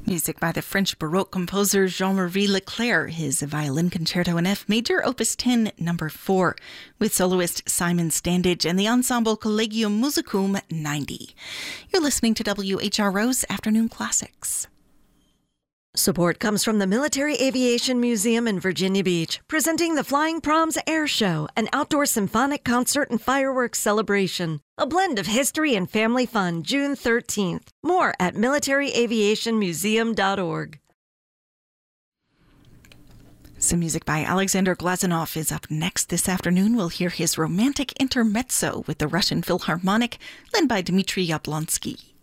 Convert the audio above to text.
Music by the French Baroque composer Jean-Marie Leclerc, his violin concerto in F major, opus 10, number 4, with soloist Simon Standage and the ensemble Collegium Musicum 90. You're listening to WHRO's Afternoon Classics. Support comes from the Military Aviation Museum in Virginia Beach, presenting the Flying Proms Air Show, an outdoor symphonic concert and fireworks celebration. A blend of history and family fun, June 13th. More at militaryaviationmuseum.org. Some music by Alexander Glazunov is up next this afternoon. We'll hear his romantic intermezzo with the Russian Philharmonic, led by Dmitry Yablonsky.